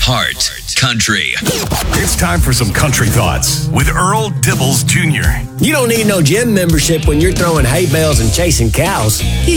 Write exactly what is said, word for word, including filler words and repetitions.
Heart Country. It's time for some country thoughts with Earl Dibbles Junior You don't need no gym membership when you're throwing hay bales and chasing cows.